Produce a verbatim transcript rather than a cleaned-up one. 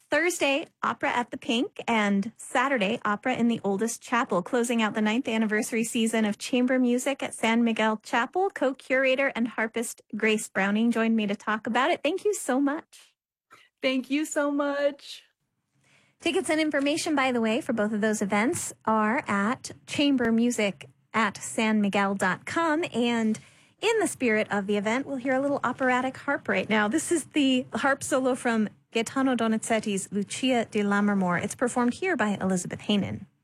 Thursday, opera at the Pink, and Saturday, opera in the oldest chapel, closing out the ninth anniversary season of chamber music at San Miguel Chapel. Co-curator and harpist Grace Browning joined me to talk about it. Thank you so much. Thank you so much. Tickets and information, by the way, for both of those events are at chambermusic at san miguel dot com. And in the spirit of the event, we'll hear a little operatic harp right now. This is the harp solo from Gaetano Donizetti's Lucia di Lammermoor. It's performed here by Elizabeth Hanen.